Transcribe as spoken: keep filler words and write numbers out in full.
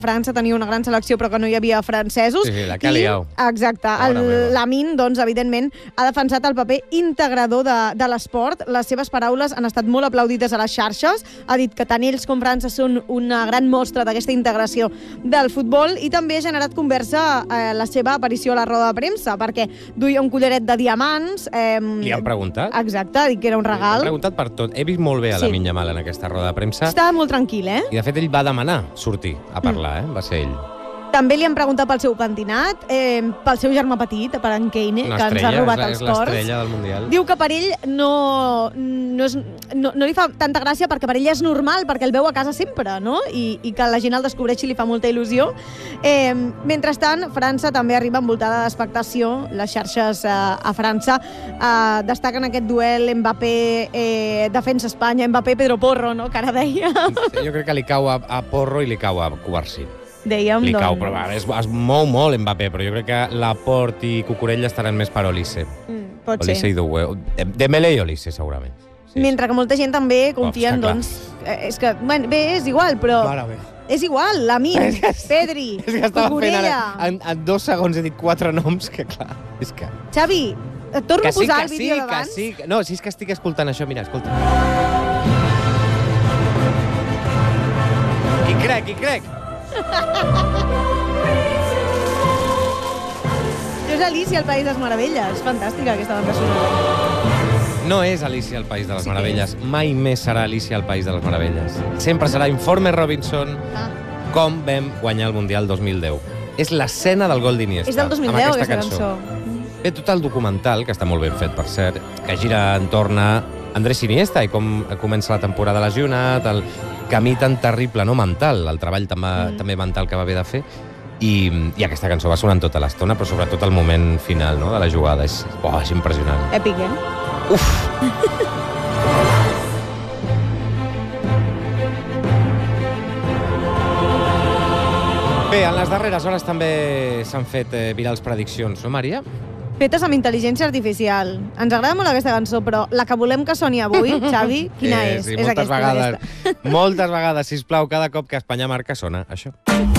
França tenia una gran selecció però que no hi havia francesos. Sí, sí, la que ha liau. Exacte. Lamine, doncs, evidentment, ha defensat el paper integrador de, de l'esport. Les seves paraules han estat molt aplaudides a les xarxes. Ha dit que tant ells com França són una gran mostra d'aquesta integració del futbol i també ha generat conversa eh, la seva aparició a la roda de premsa, perquè duia un collaret de diamants. Eh, Li han preguntat? Exacte, ha dit que era un regal. Li han preguntat per tot. He vist molt bé a Sí. Lamine Yamal en aquesta roda de premsa. Estava molt tranquil, eh? I, de fet, ell va demanar sortir a parlar, eh? Va ser ell. També li han preguntat pel seu pentinat, eh, pel seu germà petit, per en Kane, Una que ens ha estrella, robat és, els és cors. l'estrella del Mundial. Diu que per ell no, no, és, no, no li fa tanta gràcia perquè per ell és normal, perquè el veu a casa sempre, no? I, i que la gent el descobreixi li fa molta il·lusió. Eh, mentrestant, França també arriba envoltada d'expectació. Les xarxes eh, a França eh, destaquen aquest duel Mbappé eh, defensa Espanya, Mbappé Pedro Porro, no? Que ara deia. Jo crec que li cau a, a Porro i li cau a Cubarsí. Dèiem, Li cau, doncs... però va, es, es mou molt Mbappé, però jo crec que Laporte i Cucurella estaran més per Olise. Mm, pot Olise ser. i Doué. Dembélé i Olise, segurament. Sí, Mentre que molta gent també confia en, està clar. doncs... Eh, és que, bueno, bé, és igual, però... Mare meva. És igual, Lamine, És que- Pedri, És que estava fent Cucurella... ara... En, en dos segons he dit quatre noms que, clar, és que... Xavi, et torno Que a sí, posar que el sí, vídeo que d'abans? sí. que- No, si és que estic escoltant això, mira, escolta. I crec, i crec. Això és Alicia, el País de les Meravelles. Fantàstica, aquesta banda sonora. No és Alicia al País de les Sí que Meravelles. Mai més serà Alicia al País de les Meravelles. Sempre serà Informe Robinson, Ah, com vam guanyar el Mundial dos mil deu. És l'escena del gol d'Iniesta. és del dos mil amb deu, aquesta aquesta cançó. Bé, tot el documental, que està molt ben fet, per cert, que gira entorn a Andrés Iniesta i com comença la temporada lesionat, el camí tan terrible, no mental, el treball també, Mm. també mental que va haver de fer, i, i aquesta cançó va sonant tota l'estona, però sobretot el moment final, no?, de la jugada. És, oh, és impressionant. Èpic, eh? Uf! Bé, en les darreres hores també s'han fet eh, virals prediccions, no, Maria? Fetes amb intel·ligència artificial. Ens agrada molt aquesta cançó, però la que volem que soni avui, Xavi, quina Eh, és? sí, és moltes aquesta, vegades, aquesta. moltes vegades, sisplau, cada cop que Espanya marca sona això.